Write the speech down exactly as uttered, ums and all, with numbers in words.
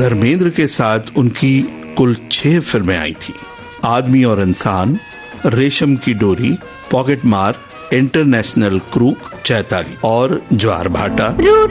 धर्मेंद्र के साथ उनकी कुल छह फिल्में आई थी। आदमी और इंसान, रेशम की डोरी, पॉकेट मार, इंटरनेशनल क्रूक, चैताली और ज्वार भाटा।